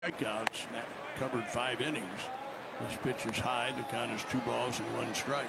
strikeouts. That covered 5 innings. This pitch is high. The count is 2 balls and 1 strike.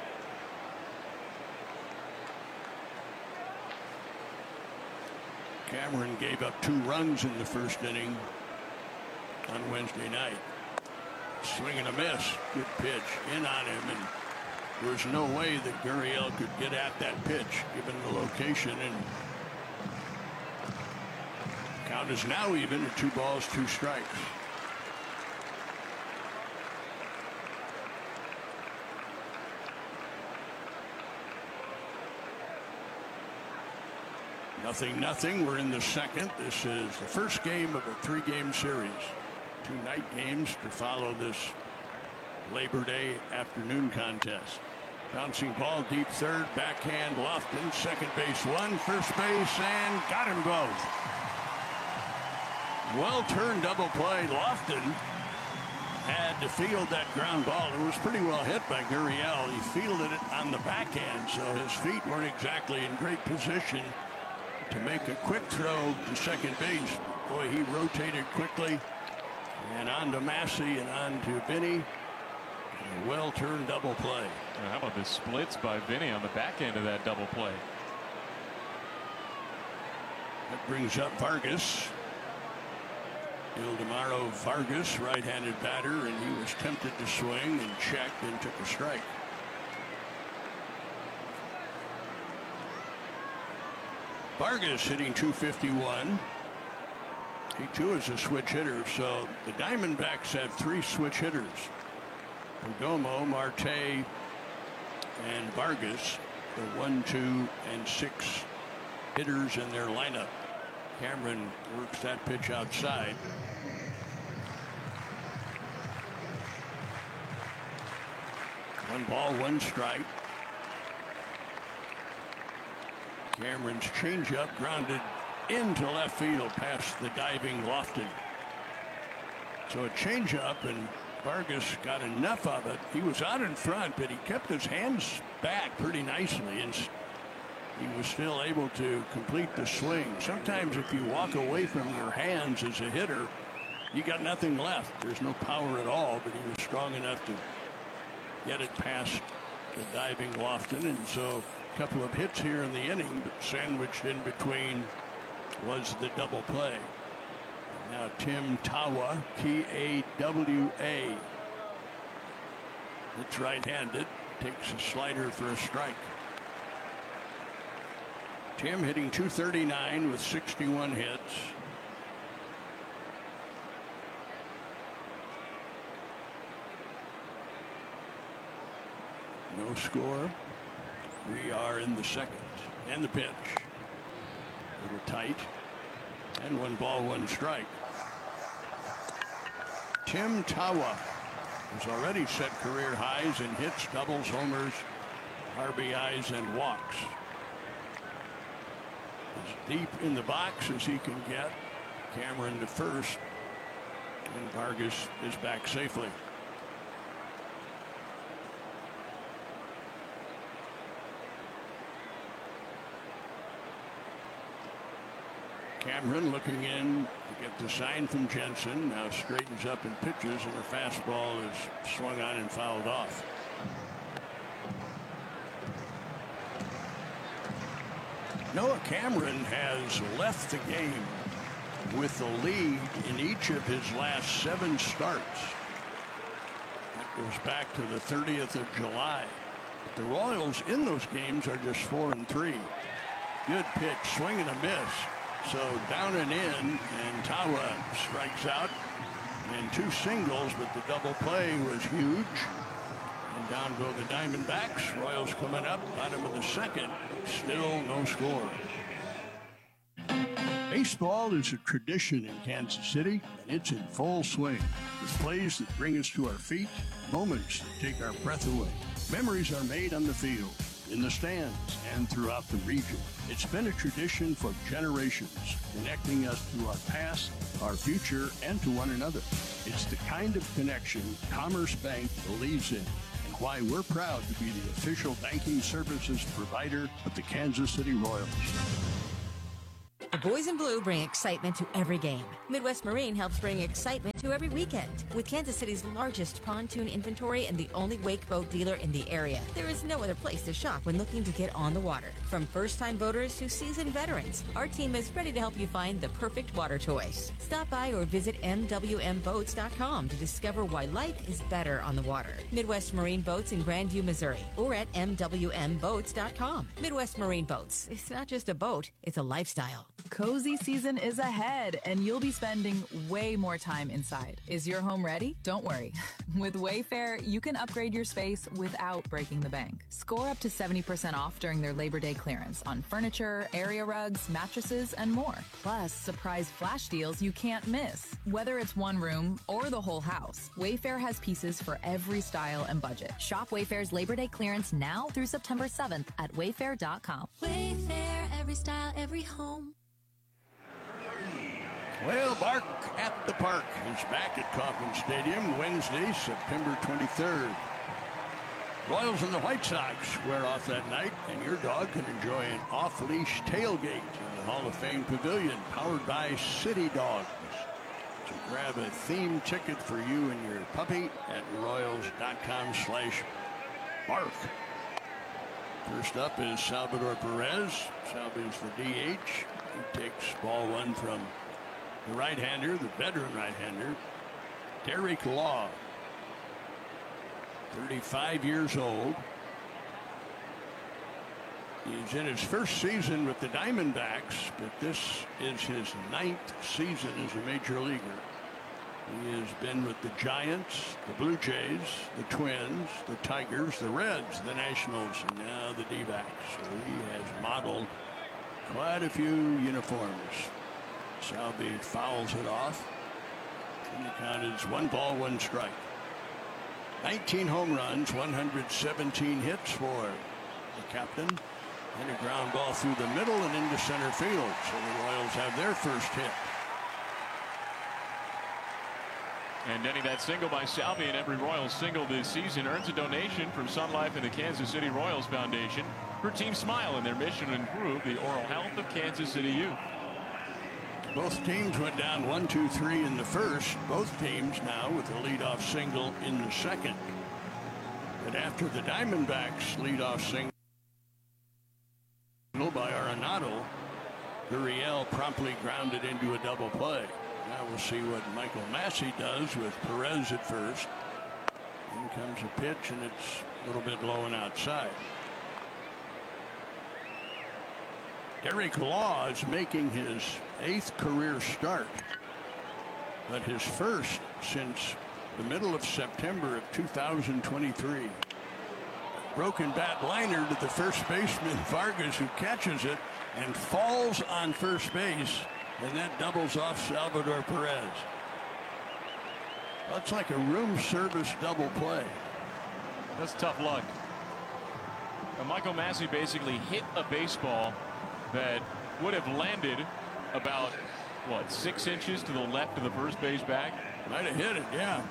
Cameron gave up 2 runs in the first inning on Wednesday night. Swing and a miss. Good pitch in on him, and there's no way that Gurriel could get at that pitch given the location, and count is now even at 2 balls, 2 strikes. Nothing. We're in the second. This is the first game of a 3-game series. 2 night games to follow this Labor Day afternoon contest. Bouncing ball deep third, backhand Lofton, second base 1, first base, and got them both. Well turned double play. Lofton had to field that ground ball. It was pretty well hit by Gurriel. He fielded it on the backhand, so his feet weren't exactly in great position to make a quick throw to second base. Boy, he rotated quickly, and on to Massey and on to Vinny. A well-turned double play. How about the splits by Vinny on the back end of that double play? That brings up Vargas. Ildemaro Vargas, right-handed batter, and he was tempted to swing and checked and took a strike. Vargas hitting .251. He too is a switch hitter, so the Diamondbacks have 3 switch hitters. Perdomo, Marte, and Vargas, the 1, 2, and 6 hitters in their lineup. Cameron works that pitch outside. One ball, 1 strike. Cameron's changeup grounded into left field past the diving Lofton. So a changeup, and Vargas got enough of it. He was out in front, but he kept his hands back pretty nicely, and he was still able to complete the swing. Sometimes if you walk away from your hands as a hitter, you got nothing left. There's no power at all, but he was strong enough to get it past the diving Lofton, and so a couple of hits here in the inning, but sandwiched in between was the double play. Now Tim Tawa, T-A-W-A. It's right-handed, takes a slider for a strike. Tim hitting .239 with 61 hits. No score. We are in the second, and the pitch. A little tight, and 1 ball, 1 strike. Tim Tawa has already set career highs in hits, doubles, homers, RBIs, and walks. As deep in the box as he can get. Cameron to first, and Vargas is back safely. Cameron looking in to get the sign from Jensen. Now straightens up and pitches, and her fastball is swung on and fouled off. Noah Cameron has left the game with the lead in each of his last 7 starts. That goes back to the 30th of July. But the Royals in those games are just 4-3. Good pitch, swing and a miss. So down and in, and Tawa strikes out, and 2 singles, but the double play was huge. And down go the Diamondbacks. Royals coming up, bottom of the second, still no score. Baseball is a tradition in Kansas City, and it's in full swing. With plays that bring us to our feet, moments that take our breath away. Memories are made on the field, in the stands, and throughout the region. It's been a tradition for generations, connecting us to our past, our future, and to one another. It's the kind of connection Commerce Bank believes in, and why we're proud to be the official banking services provider of the Kansas City Royals. The boys in blue bring excitement to every game. Midwest Marine helps bring excitement to every weekend. With Kansas City's largest pontoon inventory and the only wake boat dealer in the area, there is no other place to shop when looking to get on the water. From first-time boaters to seasoned veterans, our team is ready to help you find the perfect water toys. Stop by or visit MWMBoats.com to discover why life is better on the water. Midwest Marine Boats in Grandview, Missouri, or at MWMBoats.com. Midwest Marine Boats. It's not just a boat, it's a lifestyle. Cozy season is ahead, and you'll be spending way more time inside. Is your home ready? Don't worry. With Wayfair, you can upgrade your space without breaking the bank. Score up to 70% off during their Labor Day clearance on furniture, area rugs, mattresses, and more. Plus, surprise flash deals you can't miss. Whether it's one room or the whole house, Wayfair has pieces for every style and budget. Shop Wayfair's Labor Day clearance now through September 7th at wayfair.com. Wayfair, every style, every home. Well, Bark at the Park is back at Kauffman Stadium Wednesday, September 23rd. Royals and the White Sox square off that night, and your dog can enjoy an off-leash tailgate in the Hall of Fame Pavilion, powered by City Dogs. So grab a themed ticket for you and your puppy at royals.com/bark. First up is Salvador Perez. Salva's the DH. He takes ball one from the right-hander, the veteran right-hander, Derek Law, 35 years old. He's in his first season with the Diamondbacks, but this is his 9th season as a major leaguer. He has been with the Giants, the Blue Jays, the Twins, the Tigers, the Reds, the Nationals, and now the D-backs. So he has modeled quite a few uniforms. Salvi fouls it off. And the count is 1-1 strike. 19 home runs, 117 hits for the captain. And a ground ball through the middle and into center field. So the Royals have their first hit. And Denny, that single by Salvi and every Royals single this season earns a donation from Sun Life and the Kansas City Royals Foundation for Team Smile and their mission to improve the oral health of Kansas City youth. Both teams went down 1-2-3 in the first. Both teams now with a leadoff single in the second. But after the Diamondbacks leadoff single by Arenado, Gurriel promptly grounded into a double play. Now we'll see what Michael Massey does with Perez at first. In comes a pitch, and it's a little bit low and outside. Derek Law is making his 8th career start, but his first since the middle of September of 2023. Broken bat liner to the first baseman Vargas, who catches it and falls on first base, and that doubles off Salvador Perez. That's like a room service double play. That's tough luck. Now, Michael Massey basically hit a baseball that would have landed about, what, 6 inches to the left of the first base bag? Might have hit it, yeah.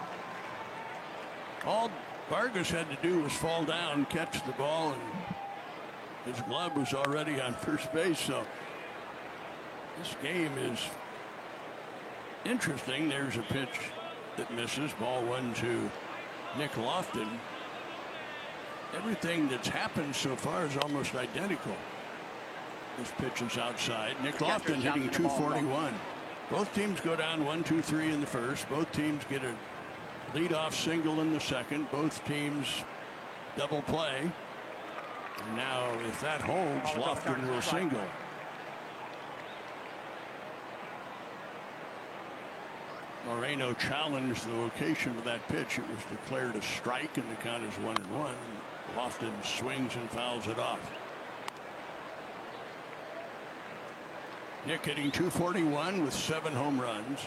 All Vargas had to do was fall down, catch the ball, and his glove was already on first base. So this game is interesting. There's a pitch that misses. Ball 1 to Nick Lofton. Everything that's happened so far is almost identical. This pitch is outside. Nick Lofton hitting 241. Both teams go down 1-2-3 in the first. Both teams get a leadoff single in the second. Both teams double play. And now, if that holds, Lofton will single. Moreno challenged the location of that pitch. It was declared a strike, and the count is 1-1. Lofton swings and fouls it off. Nick hitting 241 with 7 home runs.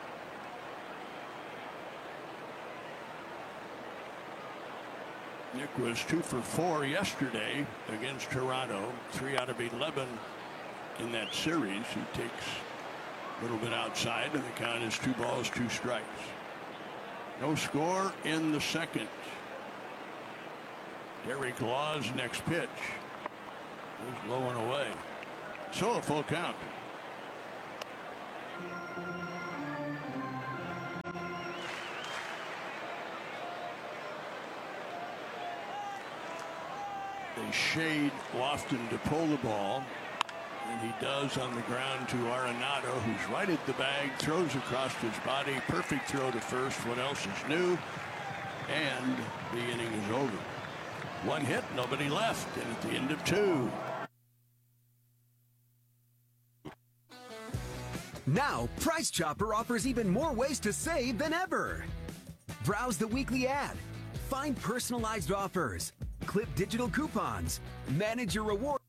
Nick was 2 for 4 yesterday against Toronto. 3 out of 11 in that series. He takes a little bit outside, and the count is 2 balls, 2 strikes. No score in the second. Derek Law's next pitch is low and away. So a full count. They shade Lofton to pull the ball, and he does on the ground to Arenado, who's right at the bag, throws across his body. Perfect throw to first. What else is new? And the inning is over. One hit, nobody left, and at the end of 2. Now, Price Chopper offers even more ways to save than ever. Browse the weekly ad, find personalized offers, clip digital coupons, manage your rewards.